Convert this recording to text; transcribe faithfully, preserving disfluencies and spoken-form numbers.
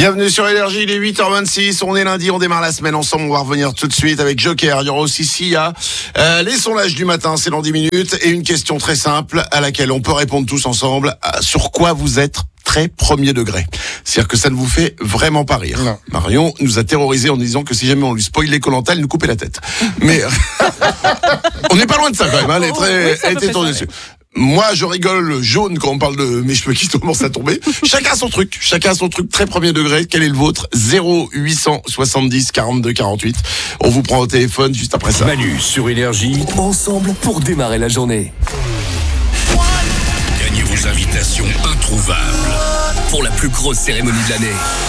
Bienvenue sur Énergie, il est huit heures vingt-six, on est lundi, on démarre la semaine ensemble, on va revenir tout de suite avec Joker, il y aura aussi Sia, euh, les sondages du matin, c'est dans dix minutes, et une question très simple à laquelle on peut répondre tous ensemble, euh, sur quoi vous êtes très premier degré. C'est-à-dire que ça ne vous fait vraiment pas rire. Non. Marion nous a terrorisé en disant que si jamais on lui spoilait Koh-Lanta, elle nous coupait la tête. Mais on n'est pas loin de ça quand même, hein, elle est très, oui, elle était tournée dessus. Moi, je rigole jaune quand on parle de mes cheveux qui commencent à tomber. Chacun a son truc. Chacun a son truc très premier degré. Quel est le vôtre? zéro huit cent soixante-dix quarante-deux quarante-huit. On vous prend au téléphone juste après ça. Manu sur Énergie, ensemble pour démarrer la journée. Gagnez vos invitations introuvables Pour la plus grosse cérémonie de l'année.